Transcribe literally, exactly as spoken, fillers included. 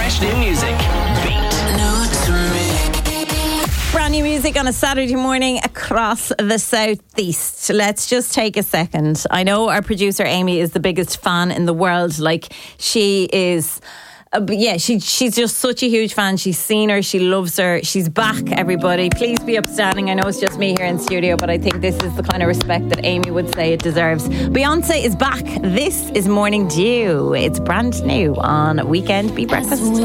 Fresh new music. Beat. Brand new music on a Saturday morning across the southeast. Let's just take a second. I know our producer Amy is the biggest fan in the world. Like, she is... Uh, but yeah, she she's just such a huge fan. She's seen her, she loves her. She's back, everybody. Please be upstanding. I know it's just me here in studio, but I think this is the kind of respect that Amy would say it deserves. Beyonce is back. This is Morning Dew. It's brand new on Weekend Beat Breakfast.